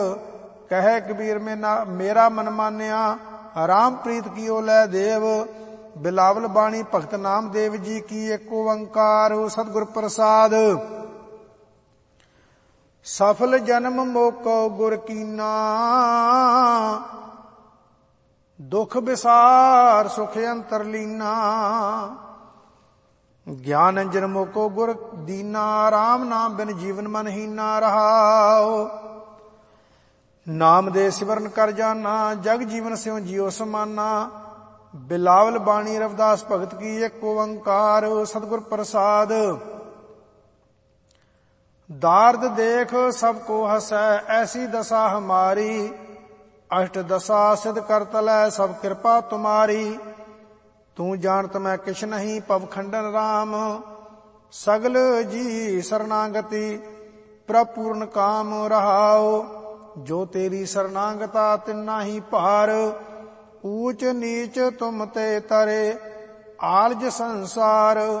ਕਹੈ ਕਬੀਰ ਮੇਰਾ ਮਨ ਮਾਨਿਆ, ਰਾਮ ਪ੍ਰੀਤ ਕੀਓ ਲੈ ਦੇਵ। ਬਿਲਾਵਲ ਬਾਣੀ ਭਗਤ ਨਾਮਦੇਵ ਜੀ ਕੀ, ਏਕ ਓੰਕਾਰ ਸਤਿਗੁਰ ਪ੍ਰਸਾਦ। ਸਫਲ ਜਨਮ ਮੋਕੋ ਗੁਰ ਕੀਨਾ, ਦੁਖ ਵਿਸਾਰ ਸੁਖ ਅੰਤਰ ਲੀਨਾ। ਗਿਆਨ ਅੰਜਨ ਮੋਕੋ ਗੁਰ ਦੀਨਾ, ਰਾਮ ਨਾਮ ਬਿਨ ਜੀਵਨ ਮਨ ਹੀਨਾ ਰਹਾਉ। ਨਾਮ ਦੇ ਸਿਮਰਨ ਕਰ ਜਾਨਾ, ਜਗ ਜੀਵਨ ਸਿਉ ਜਿਉ ਸਮਾਨਾ। ਬਿਲਾਵਲ ਬਾਣੀ ਰਵਿਦਾਸ ਭਗਤ ਕੀ, ਏਕ ਓੰਕਾਰ ਸਤਿਗੁਰ ਪ੍ਰਸਾਦ। दार्द देख सबको हसै, ऐसी दशा हमारी। अष्ट दशा सिद्ध कर तलै, सब कृपा तुम्हारी। तू जानत मैं किछ नहीं, पव खंडन राम। सगल जी शरणागति, प्रभ पूर्ण काम रहाओ। जो तेरी शरणागता तिन्ना ही पार। ऊच नीच तुम ते तरे, आलज संसार।